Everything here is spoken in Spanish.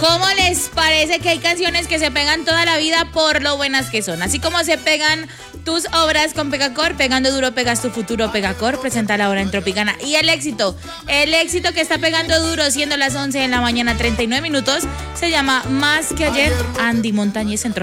¿Cómo les parece que hay canciones que se pegan toda la vida por lo buenas que son? Así como se pegan tus obras con Pegacor, pegando duro pegas tu futuro. Pegacor presenta la hora en Tropicana. Y el éxito que está pegando duro, siendo las 11 de la mañana, 39 minutos, se llama Más que ayer, Andy Montañez en Tropicana.